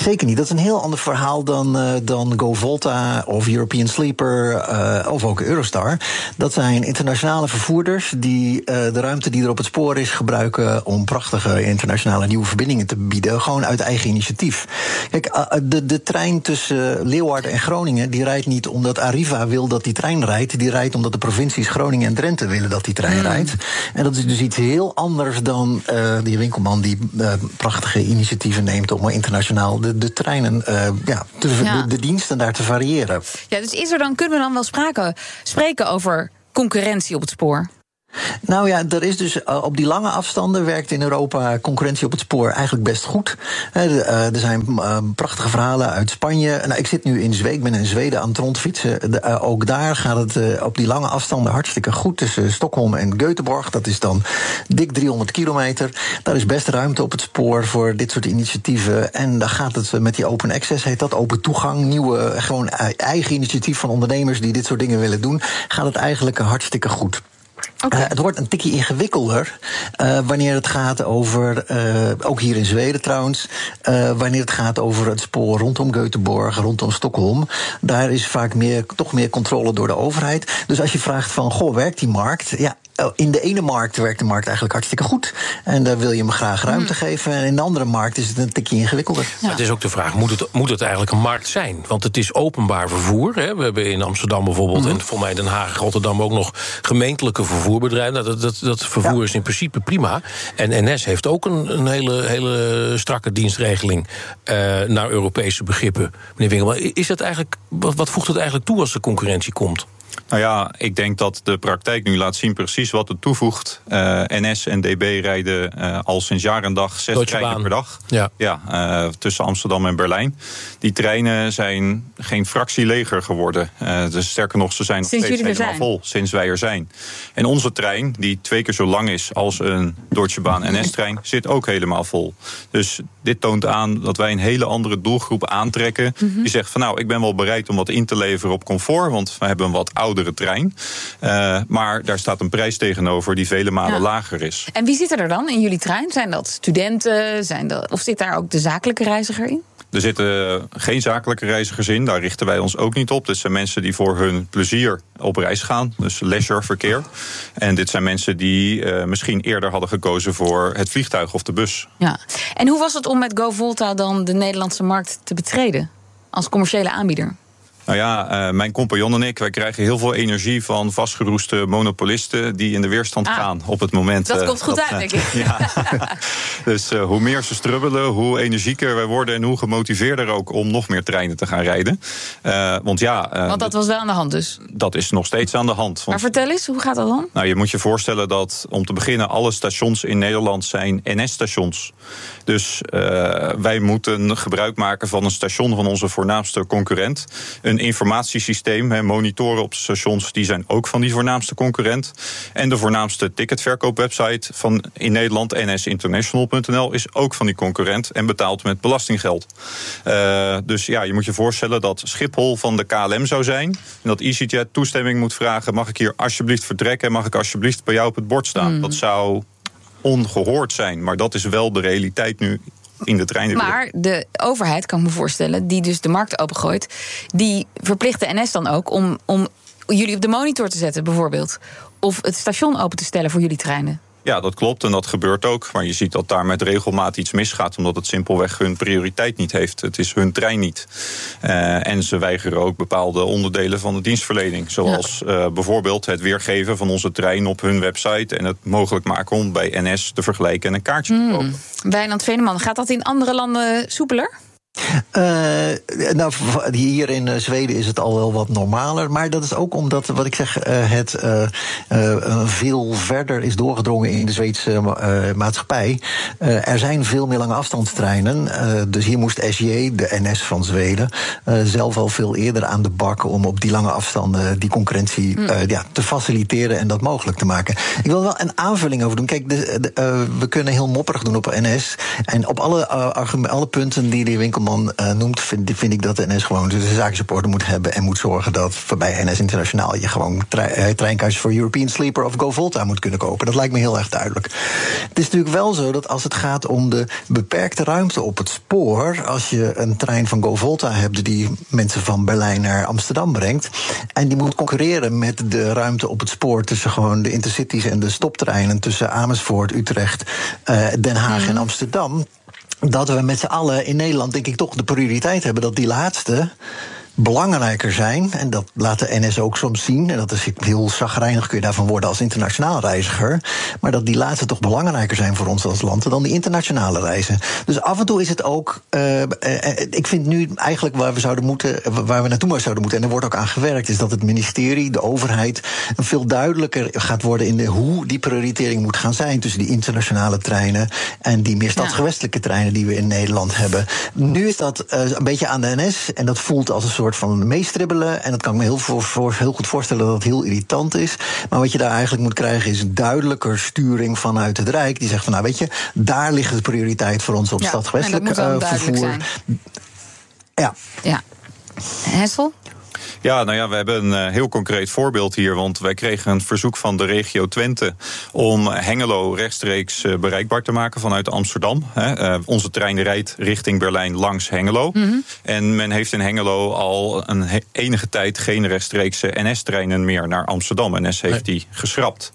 Zeker niet. Dat is een heel ander verhaal dan, uh, dan GoVolta of European Sleeper uh, of ook Eurostar. Dat zijn internationale vervoerders die uh, de ruimte die er op het spoor is gebruiken om prachtige internationale nieuwe verbindingen te bieden. Gewoon uit eigen initiatief. Kijk, uh, de, de trein tussen Leeuwarden en Groningen die rijdt niet omdat Arriva wil dat die trein rijdt. Die rijdt omdat de provincies Groningen en Drenthe willen dat die trein mm. rijdt. En dat is dus iets heel anders dan uh, die winkelman die uh, prachtige initiatieven neemt om internationaal de, de treinen, uh, ja, te, ja. De, de diensten daar te variëren. Ja, dus is er dan, kunnen we dan wel spraken, spreken over concurrentie op het spoor? Nou ja, er is dus uh, op die lange afstanden werkt in Europa concurrentie op het spoor eigenlijk best goed. Uh, uh, er zijn uh, prachtige verhalen uit Spanje. Nou, ik zit nu in Zweden, ik ben in Zweden aan het rondfietsen. De, uh, ook daar gaat het uh, op die lange afstanden hartstikke goed tussen Stockholm en Göteborg. Dat is dan dik driehonderd kilometer. Daar is best ruimte op het spoor voor dit soort initiatieven. En daar gaat het met die open access, heet dat, open toegang, nieuwe, gewoon eigen initiatief van ondernemers die dit soort dingen willen doen, gaat het eigenlijk hartstikke goed. Okay. Uh, het wordt een tikje ingewikkelder uh, wanneer het gaat over, uh, ook hier in Zweden trouwens, uh, wanneer het gaat over het spoor rondom Göteborg, rondom Stockholm. Daar is vaak meer, toch meer controle door de overheid. Dus als je vraagt van, goh, werkt die markt? Ja, in de ene markt werkt de markt eigenlijk hartstikke goed. En daar wil je hem graag ruimte mm. geven. En in de andere markt is het een tikje ingewikkelder. Ja. Het is ook de vraag, moet het, moet het eigenlijk een markt zijn? Want het is openbaar vervoer. Hè? We hebben in Amsterdam bijvoorbeeld, mm-hmm. en voor mij Den Haag, Rotterdam ook nog gemeentelijke vervoerbedrijven. Nou, dat, dat, dat vervoer ja. is in principe prima. En N S heeft ook een, een hele, hele strakke dienstregeling uh, naar Europese begrippen. Meneer Winkelman, is dat eigenlijk, wat, wat voegt het eigenlijk toe als de concurrentie komt? Nou ja, ik denk dat de praktijk nu laat zien precies wat het toevoegt. Uh, N S en D B rijden uh, al sinds jaar en dag zes Deutsche treinen Bahn. per dag. Ja. Ja, uh, tussen Amsterdam en Berlijn. Die treinen zijn geen fractie leger geworden. Uh, dus sterker nog, ze zijn nog sinds steeds helemaal zijn. vol sinds wij er zijn. En onze trein, die twee keer zo lang is als een Deutsche Bahn N S-trein, zit ook helemaal vol. Dus dit toont aan dat wij een hele andere doelgroep aantrekken. Mm-hmm. Die zegt van nou, ik ben wel bereid om wat in te leveren op comfort, want we hebben een wat oudere trein. Uh, maar daar staat een prijs tegenover die vele malen ja. lager is. En wie zit er dan in jullie trein? Zijn dat studenten? Zijn dat, of zit daar ook de zakelijke reiziger in? Er zitten geen zakelijke reizigers in, daar richten wij ons ook niet op. Dit zijn mensen die voor hun plezier op reis gaan, dus leisureverkeer. En dit zijn mensen die uh, misschien eerder hadden gekozen voor het vliegtuig of de bus. Ja. En hoe was het om met GoVolta dan de Nederlandse markt te betreden als commerciële aanbieder? Nou ja, uh, mijn compagnon en ik, wij krijgen heel veel energie van vastgeroeste monopolisten die in de weerstand ah, gaan op het moment. Dat uh, komt goed dat, uit, denk ik. Ja. Dus uh, hoe meer ze strubbelen, hoe energieker wij worden en hoe gemotiveerder ook om nog meer treinen te gaan rijden. Uh, want ja, uh, want dat was wel aan de hand dus? Dat is nog steeds aan de hand. Want, maar vertel eens, hoe gaat dat dan? Nou, je moet je voorstellen dat om te beginnen alle stations in Nederland zijn N S-stations. Dus uh, wij moeten gebruik maken van een station van onze voornaamste concurrent. Een informatiesysteem, he, monitoren op de stations, die zijn ook van die voornaamste concurrent. En de voornaamste ticketverkoopwebsite van in Nederland, N S international punt n l, is ook van die concurrent en betaalt met belastinggeld. Uh, dus ja, je moet je voorstellen dat Schiphol van de K L M zou zijn en dat EasyJet toestemming moet vragen, mag ik hier alsjeblieft vertrekken en mag ik alsjeblieft bij jou op het bord staan? Mm. Dat zou ongehoord zijn, maar dat is wel de realiteit nu in de treinen. Maar de overheid, kan ik me voorstellen, die dus de markt opengooit, die verplicht de N S dan ook om, om jullie op de monitor te zetten bijvoorbeeld, of het station open te stellen voor jullie treinen. Ja, dat klopt en dat gebeurt ook. Maar je ziet dat daar met regelmaat iets misgaat, omdat het simpelweg hun prioriteit niet heeft. Het is hun trein niet. Uh, en ze weigeren ook bepaalde onderdelen van de dienstverlening. Zoals ja. uh, bijvoorbeeld het weergeven van onze trein op hun website en het mogelijk maken om bij N S te vergelijken en een kaartje hmm. te kopen. Wijnand Veneman, gaat dat in andere landen soepeler? Uh, nou, hier in Zweden is het al wel wat normaler. Maar dat is ook omdat, wat ik zeg, uh, het uh, uh, veel verder is doorgedrongen in de Zweedse uh, maatschappij. Uh, er zijn veel meer lange afstandstreinen. Uh, dus hier moest S J, de N S van Zweden, uh, zelf al veel eerder aan de bak om op die lange afstanden die concurrentie uh, mm. ja, te faciliteren en dat mogelijk te maken. Ik wil wel een aanvulling over doen. Kijk, de, de, uh, we kunnen heel mopperig doen op N S. En op alle, uh, argument, alle punten die de winkel Winkelman uh, noemt, vind, vind ik dat de N S gewoon de zaakjes op orde moet hebben en moet zorgen dat bij N S Internationaal je gewoon tre- treinkaartjes voor European Sleeper of GoVolta moet kunnen kopen. Dat lijkt me heel erg duidelijk. Het is natuurlijk wel zo dat als het gaat om de beperkte ruimte op het spoor, als je een trein van GoVolta hebt die mensen van Berlijn naar Amsterdam brengt en die moet concurreren met de ruimte op het spoor tussen gewoon de intercities en de stoptreinen tussen Amersfoort, Utrecht, uh, Den Haag en Amsterdam, dat we met z'n allen in Nederland denk ik toch de prioriteit hebben dat die laatste belangrijker zijn. En dat laat de N S ook soms zien. En dat is heel chagrijnig, kun je daarvan worden als internationaal reiziger. Maar dat die laatste toch belangrijker zijn voor ons als land dan die internationale reizen. Dus af en toe is het ook. Uh, uh, ik vind nu eigenlijk waar we zouden moeten, waar we naartoe zouden moeten, en er wordt ook aan gewerkt, is dat het ministerie, de overheid, veel duidelijker gaat worden in de hoe die prioritering moet gaan zijn tussen die internationale treinen en die meer stadsgewestelijke treinen die we in Nederland hebben. Nu is dat uh, een beetje aan de N S en dat voelt als een soort van meestribbelen. En dat kan ik me heel, voor, voor, heel goed voorstellen dat het heel irritant is. Maar wat je daar eigenlijk moet krijgen is een duidelijker sturing vanuit het Rijk. Die zegt van nou weet je, daar ligt de prioriteit voor ons op ja, stadsgewestelijk uh, vervoer. Zijn. Ja. ja. Hessel? Ja, nou ja, we hebben een uh, heel concreet voorbeeld hier. Want wij kregen een verzoek van de regio Twente om Hengelo rechtstreeks uh, bereikbaar te maken vanuit Amsterdam. Hè. Uh, onze trein rijdt richting Berlijn langs Hengelo. Mm-hmm. En men heeft in Hengelo al een he- enige tijd geen rechtstreekse N S-treinen meer naar Amsterdam. N S heeft nee. die geschrapt.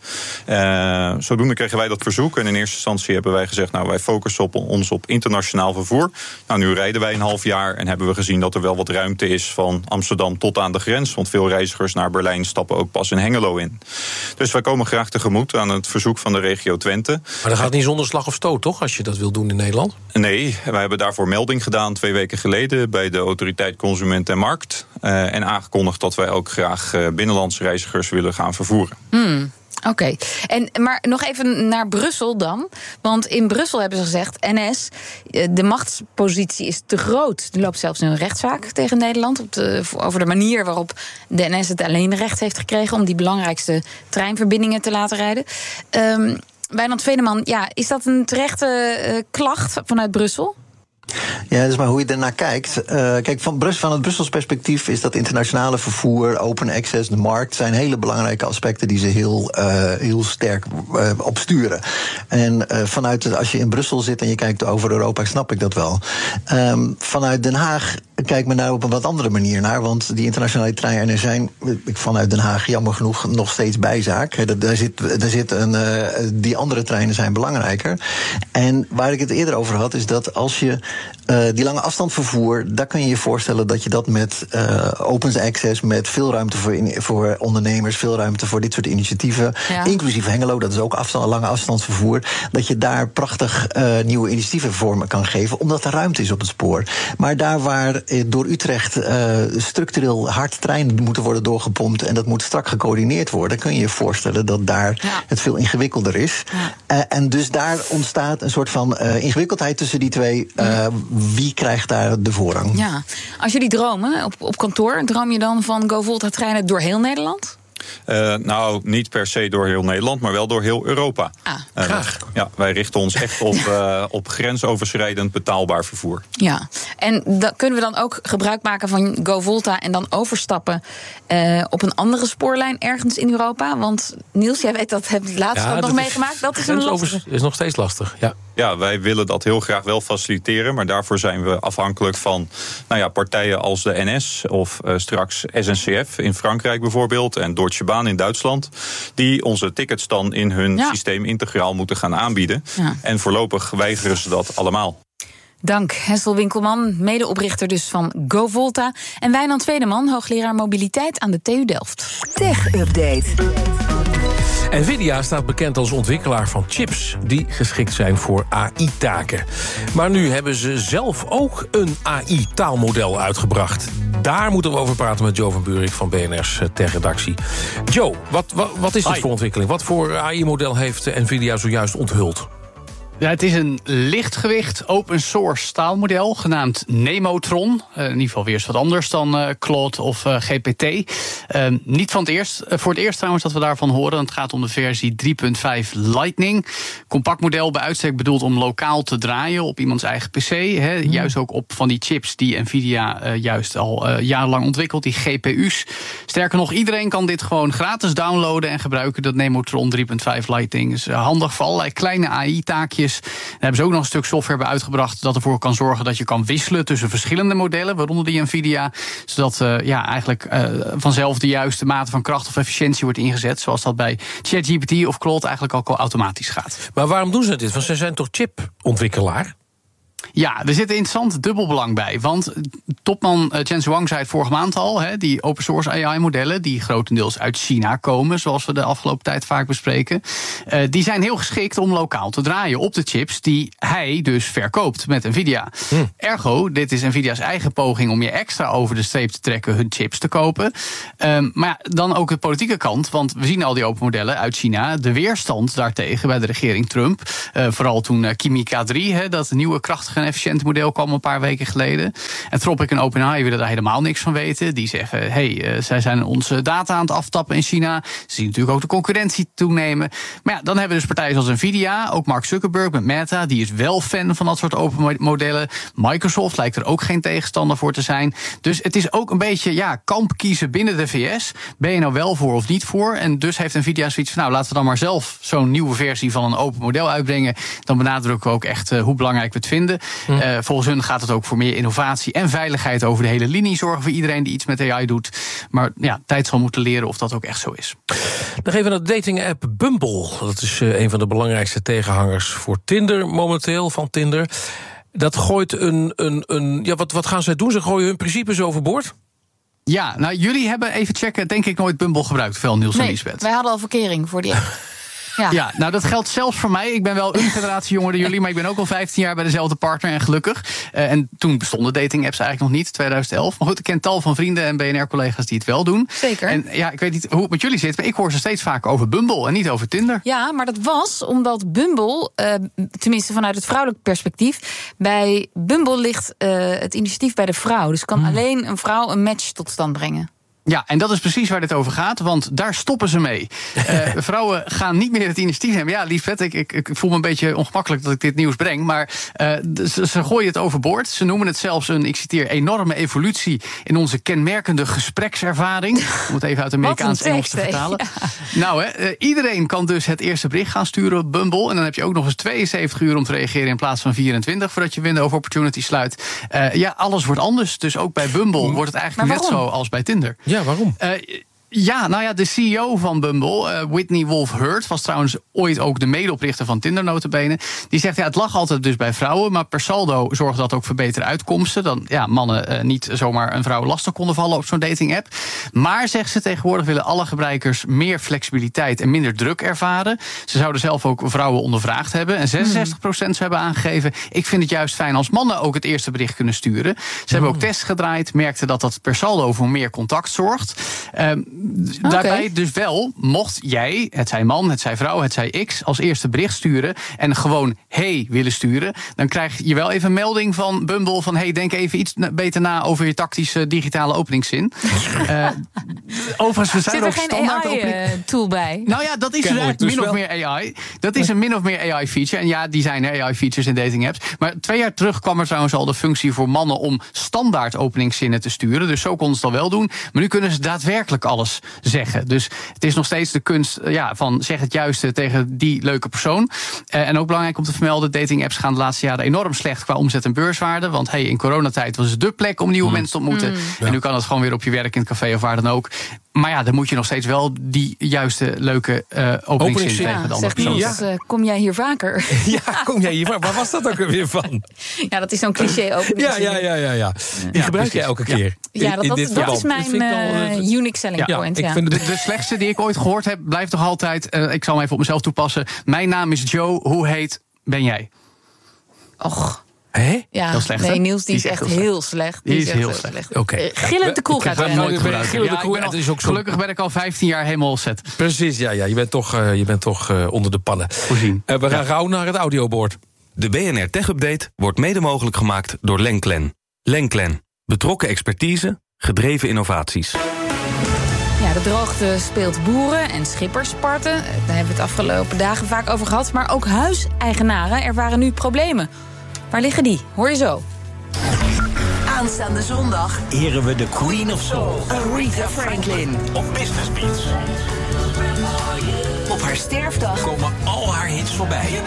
Uh, zodoende kregen wij dat verzoek. En in eerste instantie hebben wij gezegd, nou wij focussen op, ons op internationaal vervoer. Nou, nu rijden wij een half jaar en hebben we gezien dat er wel wat ruimte is van Amsterdam tot aan de grens, want veel reizigers naar Berlijn stappen ook pas in Hengelo in. Dus wij komen graag tegemoet aan het verzoek van de regio Twente. Maar dat gaat niet zonder slag of stoot, toch, als je dat wil doen in Nederland? Nee, wij hebben daarvoor melding gedaan twee weken geleden bij de Autoriteit Consument en Markt. Uh, en aangekondigd dat wij ook graag uh, binnenlandse reizigers willen gaan vervoeren. Hmm. Oké, okay. en maar nog even naar Brussel dan. Want in Brussel hebben ze gezegd, N S, de machtspositie is te groot. Er loopt zelfs een rechtszaak tegen Nederland op de, over de manier waarop de N S het alleen recht heeft gekregen om die belangrijkste treinverbindingen te laten rijden. Um, Wijnand Veneman, ja, is dat een terechte uh, klacht vanuit Brussel? Ja, dat is maar hoe je ernaar kijkt. Uh, kijk, van, Brus, van het Brussels perspectief is dat internationale vervoer, open access, de markt, zijn hele belangrijke aspecten die ze heel, uh, heel sterk uh, opsturen. En uh, vanuit het, als je in Brussel zit en je kijkt over Europa, snap ik dat wel. Um, vanuit Den Haag kijkt men daar op een wat andere manier naar, want die internationale treinen er zijn vanuit Den Haag jammer genoeg nog steeds bijzaak. He, daar zit, daar zit een, uh, die andere treinen zijn belangrijker. En waar ik het eerder over had, is dat als je Uh, die lange afstandvervoer, daar kun je je voorstellen dat je dat met uh, open access, met veel ruimte voor, in, voor ondernemers, veel ruimte voor dit soort initiatieven, ja. inclusief Hengelo, dat is ook afstand, lange afstandsvervoer, dat je daar prachtig uh, nieuwe initiatieven vorm kan geven, omdat er ruimte is op het spoor. Maar daar waar uh, door Utrecht uh, structureel hard treinen moeten worden doorgepompt en dat moet strak gecoördineerd worden, kun je je voorstellen dat daar ja. het veel ingewikkelder is. Ja. Uh, en dus daar ontstaat een soort van uh, ingewikkeldheid tussen die twee. Uh, Wie krijgt daar de voorrang? Ja, als jullie dromen op, op kantoor, droom je dan van GoVolta-treinen door heel Nederland? Uh, nou, niet per se door heel Nederland, maar wel door heel Europa. Ah, uh, graag. Ja, wij richten ons echt op, uh, op grensoverschrijdend betaalbaar vervoer. Ja, en da- kunnen we dan ook gebruik maken van GoVolta en dan overstappen uh, op een andere spoorlijn ergens in Europa? Want Niels, jij weet dat, heb je laatst ja, ook nog meegemaakt. Dat is een lastige. Is nog steeds lastig, ja. Ja, wij willen dat heel graag wel faciliteren, maar daarvoor zijn we afhankelijk van nou ja, partijen als de N S of uh, straks S N C F in Frankrijk bijvoorbeeld en Deutsche Bahn in Duitsland, die onze tickets dan in hun ja. systeem integraal moeten gaan aanbieden. Ja. En voorlopig weigeren ze dat allemaal. Dank, Hessel Winkelman, medeoprichter dus van GoVolta. En Wijnand Veneman, hoogleraar mobiliteit aan de T U Delft. Tech Update. Nvidia staat bekend als ontwikkelaar van chips die geschikt zijn voor A I-taken. Maar nu hebben ze zelf ook een A I-taalmodel uitgebracht. Daar moeten we over praten met Joe van Buurik van B N R's tech-redactie. Joe, wat, wat, wat is dit Hi. voor ontwikkeling? Wat voor A I-model heeft Nvidia zojuist onthuld? Ja, het is een lichtgewicht open source staalmodel genaamd Nemotron. Uh, in ieder geval weer eens wat anders dan uh, Claude of uh, G P T. Uh, niet van het eerst, uh, voor het eerst trouwens dat we daarvan horen. Het gaat om de versie drie punt vijf Lightning. Compact model bij uitstek bedoeld om lokaal te draaien op iemands eigen pc. Hè. Mm. Juist ook op van die chips die Nvidia uh, juist al uh, jarenlang ontwikkelt, die G P U's. Sterker nog, iedereen kan dit gewoon gratis downloaden en gebruiken. Dat Nemotron drie punt vijf Lightning is uh, handig voor allerlei kleine A I-taakjes. Daar hebben ze ook nog een stuk software bij uitgebracht dat ervoor kan zorgen dat je kan wisselen tussen verschillende modellen, waaronder die Nvidia, zodat uh, ja, eigenlijk uh, vanzelf de juiste mate van kracht of efficiëntie wordt ingezet, zoals dat bij ChatGPT of Claude eigenlijk ook al automatisch gaat. Maar waarom doen ze dit? Want ze zijn toch chipontwikkelaar? Ja, er zit een interessant dubbelbelang bij. Want topman uh, Jensen Huang zei het vorige maand al, hè, die open source A I-modellen, die grotendeels uit China komen, zoals we de afgelopen tijd vaak bespreken, uh, die zijn heel geschikt om lokaal te draaien op de chips die hij dus verkoopt met Nvidia. Hm. Ergo, dit is Nvidia's eigen poging om je extra over de streep te trekken hun chips te kopen. Um, maar ja, dan ook de politieke kant, want we zien al die open modellen uit China, de weerstand daartegen bij de regering Trump. Uh, vooral toen uh, Kimi K drie, hè, dat nieuwe krachtige en efficiënt model kwam een paar weken geleden. En Tropic en OpenAI willen daar helemaal niks van weten. Die zeggen, hé, hey, uh, zij zijn onze data aan het aftappen in China. Ze zien natuurlijk ook de concurrentie toenemen. Maar ja, dan hebben we dus partijen zoals Nvidia, ook Mark Zuckerberg met Meta, die is wel fan van dat soort open modellen. Microsoft lijkt er ook geen tegenstander voor te zijn. Dus het is ook een beetje, ja, kamp kiezen binnen de V S. Ben je nou wel voor of niet voor? En dus heeft Nvidia zoiets van, nou, laten we dan maar zelf zo'n nieuwe versie van een open model uitbrengen. Dan benadrukken we ook echt uh, hoe belangrijk we het vinden. Hm. Uh, volgens hun gaat het ook voor meer innovatie en veiligheid over de hele linie zorgen voor iedereen die iets met A I doet. Maar ja, tijd zal moeten leren of dat ook echt zo is. Nog even naar de dating-app Bumble. Dat is uh, een van de belangrijkste tegenhangers voor Tinder momenteel, van Tinder. Dat gooit een... een, een ja, wat, wat gaan zij doen? Ze gooien hun principes overboord? Ja, nou, jullie hebben, even checken, denk ik nooit Bumble gebruikt, veel Niels en nee, Liesbeth. Wij hadden al verkering voor die app. Ja. ja, nou dat geldt zelfs voor mij. Ik ben wel een generatie jonger dan jullie, maar ik ben ook al vijftien jaar bij dezelfde partner en gelukkig. Uh, en toen bestonden dating-apps eigenlijk nog niet, tweeduizend elf. Maar goed, ik ken tal van vrienden en B N R-collega's die het wel doen. Zeker. En ja, ik weet niet hoe het met jullie zit, maar ik hoor ze steeds vaker over Bumble en niet over Tinder. Ja, maar dat was omdat Bumble, uh, tenminste vanuit het vrouwelijk perspectief, bij Bumble ligt uh, het initiatief bij de vrouw. Dus kan hmm. alleen een vrouw een match tot stand brengen. Ja, en dat is precies waar dit over gaat, want daar stoppen ze mee. Uh, vrouwen gaan niet meer het initiatief nemen. Ja, Liesbeth, ik, ik, ik voel me een beetje ongemakkelijk dat ik dit nieuws breng, maar uh, ze, ze gooien het overboord. Ze noemen het zelfs een, ik citeer, enorme evolutie in onze kenmerkende gesprekservaring. Om het even uit Amerikaans Engels te vertalen. Ja. Nou, hè, uh, iedereen kan dus het eerste bericht gaan sturen op Bumble. En dan heb je ook nog eens tweeënzeventig uur om te reageren in plaats van vierentwintig, voordat je window of opportunity sluit. Uh, ja, alles wordt anders. Dus ook bij Bumble wordt het eigenlijk net zo als bij Tinder. Ja. Ja, waarom? Uh, ja, nou ja, de C E O van Bumble, uh, Whitney Wolf Herd, was trouwens ooit ook de medeoprichter van Tinder nota bene. Die zegt, ja, het lag altijd dus bij vrouwen, maar per saldo zorgde dat ook voor betere uitkomsten. Dan ja, mannen uh, niet zomaar een vrouw lastig konden vallen op zo'n dating-app. Maar, zegt ze, tegenwoordig willen alle gebruikers meer flexibiliteit en minder druk ervaren. Ze zouden zelf ook vrouwen ondervraagd hebben. En zesenzestig procent ze hebben aangegeven, ik vind het juist fijn als mannen ook het eerste bericht kunnen sturen. Ze mm. hebben ook tests gedraaid, merkten dat dat per saldo voor meer contact zorgt. Um, Okay. Daarbij dus wel, mocht jij, het zij man, het zij vrouw, het zij X, als eerste bericht sturen en gewoon hey willen sturen, dan krijg je wel even een melding van Bumble van hey, denk even iets beter na over je tactische digitale openingszin. uh, overigens, we zijn Zit er ook geen standaard A I-tool bij? Nou ja, dat is dus min dus of meer A I. Dat is een min of meer A I-feature. En ja, die zijn er, A I-features in dating apps. Maar twee jaar terug kwam er trouwens al de functie voor mannen om standaard openingszinnen te sturen. Dus zo konden ze het al wel doen. Maar nu kunnen ze daadwerkelijk alles zeggen. Dus het is nog steeds de kunst ja, van zeg het juiste tegen die leuke persoon. Uh, en ook belangrijk om te vermelden, dating-apps gaan de laatste jaren enorm slecht qua omzet en beurswaarde. Want hey, in coronatijd was het dé plek om nieuwe mm. mensen te ontmoeten. Mm. En nu kan het gewoon weer op je werk in het café of waar dan ook. Maar ja, dan moet je nog steeds wel die juiste leuke uh, openingszin tegen ja, de andere persoon. Ja. Dus, uh, kom jij hier vaker? Ja, kom jij hier vaker? Waar was dat ook weer van? Ja, dat is zo'n cliché openingszin. Ja, ja, ja, ja, ja. Die ja, gebruik jij elke keer. Ja, dat, in, in dat, dat is mijn uh, unique selling ja, point. Ik ja. vind de, de slechtste die ik ooit gehoord heb, blijft toch altijd, uh, ik zal hem even op mezelf toepassen. Mijn naam is Joe, hoe heet ben jij? Och. Hé? Ja, heel slecht, nee, Niels, die, die is echt heel slecht. Die, die is, is heel slecht. slecht. Oké. Okay. Gillend de kroeg gaat nooit Gillend de kroeg, het is ook zo. Gelukkig ben ik al vijftien jaar helemaal set. Precies, ja, ja. Je bent toch, uh, je bent toch uh, onder de pannen. Voorzien. Uh, we gaan ja. gauw naar het audioboard. De B N R Tech Update wordt mede mogelijk gemaakt door Lenklen. Lenklen. Betrokken expertise, gedreven innovaties. Ja, de droogte speelt boeren en schippers parten. Daar hebben we het afgelopen dagen vaak over gehad. Maar ook huiseigenaren ervaren nu problemen. Waar liggen die? Hoor je zo. Aanstaande zondag eren we de Queen of Soul, Aretha Franklin. op Business Beats. Op haar sterfdag Komen al haar hits voorbij.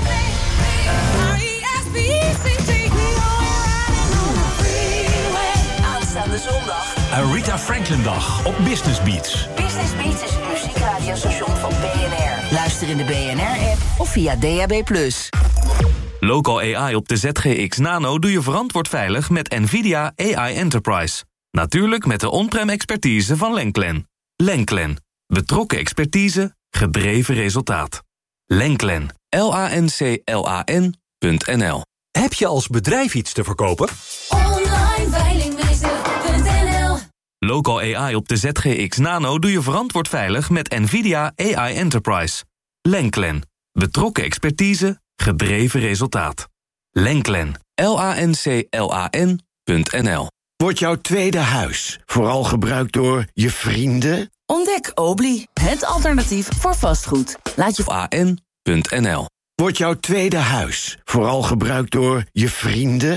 Aanstaande zondag Aretha Franklin dag op Business Beats. Business Beats is het muziekradiostation van B N R. Luister in de B N R-app of via D A B plus. Local A I op de Z G X Nano doe je verantwoord veilig met NVIDIA A I Enterprise. Natuurlijk met de on-prem expertise van Lenklen. Lenklen. Betrokken expertise, gedreven resultaat. Lenklen. L A N C L A N punt N L. Heb je als bedrijf iets te verkopen? online veilingmeester punt N L. Local A I op de Z G X Nano doe je verantwoord veilig met NVIDIA A I Enterprise. Lenklen. Betrokken expertise, gedreven resultaat. Lenklen. L A N C L A N punt N L. Wordt jouw tweede huis vooral gebruikt door je vrienden? Ontdek Obli, het alternatief voor vastgoed. Laat je A N punt N L. Wordt jouw tweede huis vooral gebruikt door je vrienden?